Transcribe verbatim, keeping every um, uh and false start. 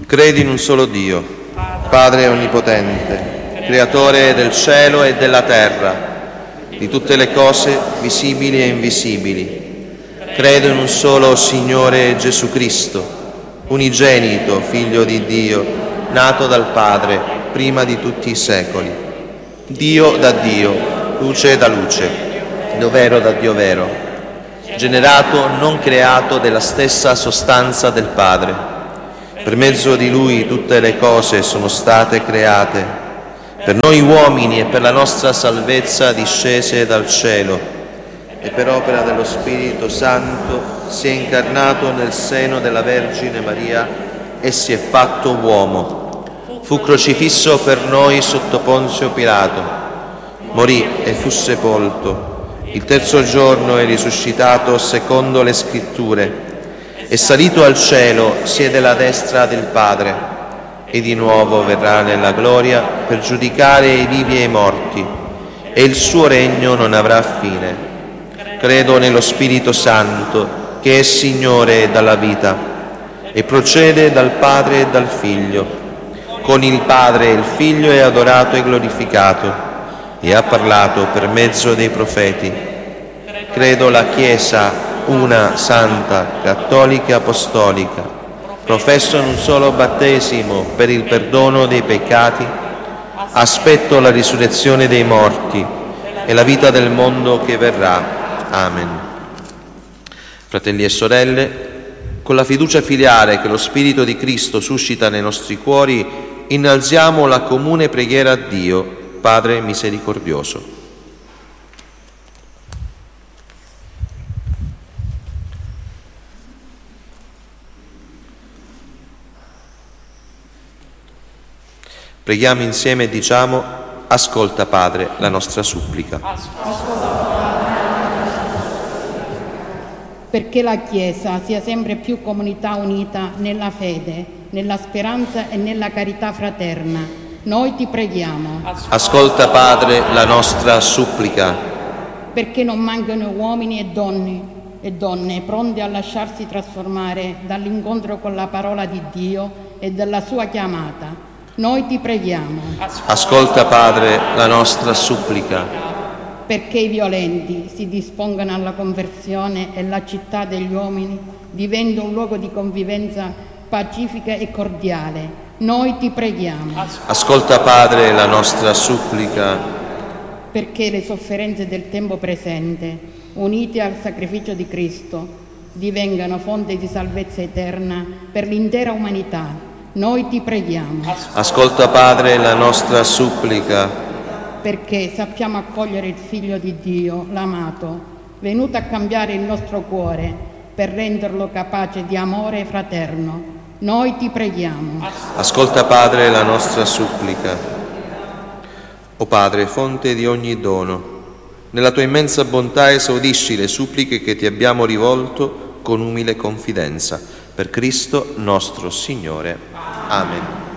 Credi in un solo Dio, Padre onnipotente, creatore del cielo e della terra, di tutte le cose visibili e invisibili. Credo in un solo Signore Gesù Cristo, unigenito, Figlio di Dio, nato dal Padre prima di tutti i secoli. Dio da Dio, luce da luce, Dio vero da Dio vero, generato, non creato, della stessa sostanza del Padre. Per mezzo di Lui tutte le cose sono state create, per noi uomini e per la nostra salvezza discese dal cielo, e per opera dello Spirito Santo si è incarnato nel seno della Vergine Maria e si è fatto uomo. Fu crocifisso per noi sotto Ponzio Pilato, morì e fu sepolto. Il terzo giorno è risuscitato secondo le Scritture, è salito al cielo, siede alla destra del Padre, e di nuovo verrà nella gloria per giudicare i vivi e i morti, e il suo regno non avrà fine. Credo nello Spirito Santo, che è Signore dalla vita, e procede dal Padre e dal Figlio. Con il Padre e il Figlio è adorato e glorificato, e ha parlato per mezzo dei profeti. Credo la Chiesa, una, santa, cattolica e apostolica. Professo in un solo battesimo per il perdono dei peccati. Aspetto la risurrezione dei morti e la vita del mondo che verrà. Amen. Fratelli e sorelle, con la fiducia filiale che lo Spirito di Cristo suscita nei nostri cuori, innalziamo la comune preghiera a Dio, Padre misericordioso. Preghiamo insieme e diciamo: ascolta, Padre, la nostra supplica. Perché la Chiesa sia sempre più comunità unita nella fede, nella speranza e nella carità fraterna, noi ti preghiamo. Ascolta, Padre, la nostra supplica. Perché non mancano uomini e donne, e donne pronti a lasciarsi trasformare dall'incontro con la parola di Dio e dalla sua chiamata, noi ti preghiamo. Ascolta, Padre, la nostra supplica. Perché i violenti si dispongano alla conversione e la città degli uomini diventa un luogo di convivenza pacifica e cordiale, noi ti preghiamo. Ascolta, Padre, la nostra supplica. Perché le sofferenze del tempo presente, unite al sacrificio di Cristo, divengano fonte di salvezza eterna per l'intera umanità, noi ti preghiamo. Ascolta, Padre, la nostra supplica. Perché sappiamo accogliere il Figlio di Dio, l'amato, venuto a cambiare il nostro cuore per renderlo capace di amore fraterno, noi ti preghiamo. Ascolta, Padre, la nostra supplica. O Padre, fonte di ogni dono, nella tua immensa bontà esaudisci le suppliche che ti abbiamo rivolto con umile confidenza. Per Cristo nostro Signore. Amen.